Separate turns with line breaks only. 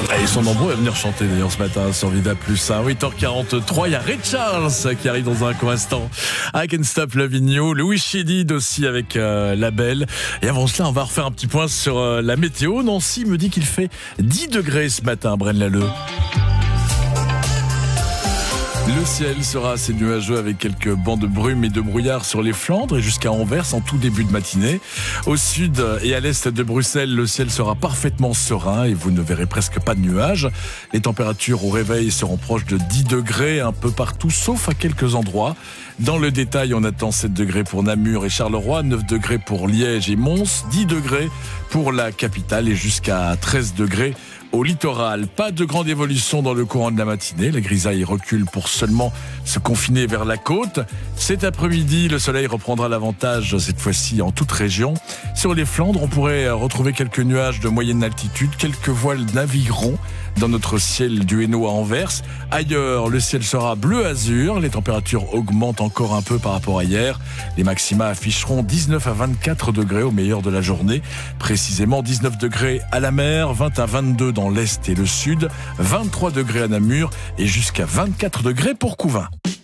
Et ils sont nombreux à venir chanter d'ailleurs ce matin sur Vida Plus. À 8h43, il y a Ray Charles qui arrive dans un court instant. I Can't Stop Loving You, Louis Chédid aussi avec La Belle. Et avant cela, on va refaire un petit point sur la météo. Nancy me dit qu'il fait 10 degrés ce matin à Braine-l'Alleud. Le ciel sera assez nuageux avec quelques bancs de brume et de brouillard sur les Flandres et jusqu'à Anvers en tout début de matinée. Au sud et à l'est de Bruxelles, le ciel sera parfaitement serein et vous ne verrez presque pas de nuages. Les températures au réveil seront proches de 10 degrés un peu partout, sauf à quelques endroits. Dans le détail, on attend 7 degrés pour Namur et Charleroi, 9 degrés pour Liège et Mons, 10 degrés pour la capitale et jusqu'à 13 degrés au littoral. Pas de grande évolution dans le courant de la matinée. La grisaille recule pour seulement se confiner vers la côte. Cet après-midi, le soleil reprendra l'avantage, cette fois-ci en toute région. Sur les Flandres, on pourrait retrouver quelques nuages de moyenne altitude. Quelques voiles navigueront dans notre ciel du Hainaut à Anvers. Ailleurs, le ciel sera bleu-azur. Les températures augmentent encore un peu par rapport à hier. Les maxima afficheront 19 à 24 degrés au meilleur de la journée. Précisément 19 degrés à la mer, 20 à 22 dans l'est et le sud, 23 degrés à Namur et jusqu'à 24 degrés pour Couvain.